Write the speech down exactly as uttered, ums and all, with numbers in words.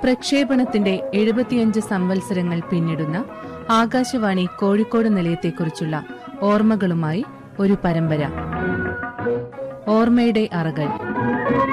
പ്രക്ഷേപണത്തിന്റെ എഴുപത്തിയഞ്ച് സംവത്സരങ്ങൾ പിന്നിടുന്ന ആകാശവാണി കോഴിക്കോട് നിലയത്തെക്കുറിച്ചുള്ള ഓർമ്മകളുമായി ഒരു പരമ്പര. ഓർമ്മയുടെ അറകൾ.